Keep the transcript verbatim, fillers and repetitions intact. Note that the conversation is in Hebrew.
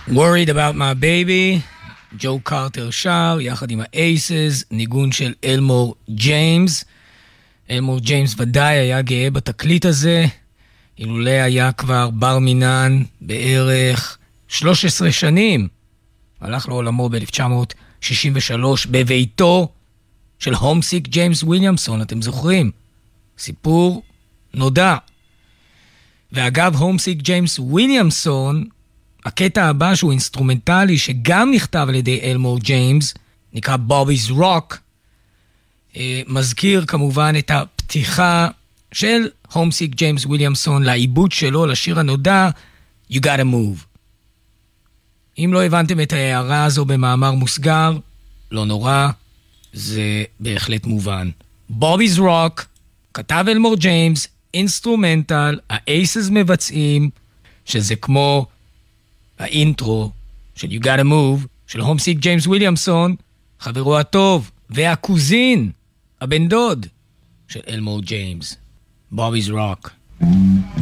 Worried about my baby, ג'ו קרטר שר, יחד עם האייסס, ניגון של אלמור ג'יימס. אלמור ג'יימס ודאי היה גאה בתקליט הזה, אילולא היה כבר בר מינן בערך שלוש עשרה שנים. הלך לעולמו ב-אלף תשע מאות שישים ושלוש בביתו של הומסיק ג'יימס וויליאמסון, אתם זוכרים? סיפור נודע. ואגב, הומסיק ג'יימס וויליאמסון, הקטע הבא שהוא אינסטרומנטלי, שגם נכתב על ידי אלמור ג'יימס, נקרא בובי's Rock, מזכיר כמובן את הפתיחה של הומסיק ג'יימס וויליאמסון לעיבוד שלו לשיר הנודע You Gotta Move. אם לא הבנתם את ההערה הזו במאמר מוסגר, לא נורא, זה בהחלט מובן. בובי's Rock, כתב אלמור ג'יימס, אינסטרומנטל, האייסס מבצעים, שזה כמו האינטרו של You Gotta Move, של הומסיק ג'יימס וויליאמסון, חברו הטוב, והקוזין, הבן דוד, של אלמור ג'יימס. בובי's Rock.